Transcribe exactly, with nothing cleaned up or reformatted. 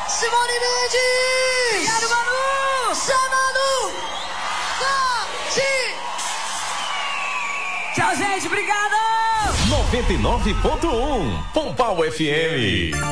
Simone Mendes! Obrigado, Manu! Samanu! Tchau, gente, obrigado! noventa e nove ponto um Pompau F M.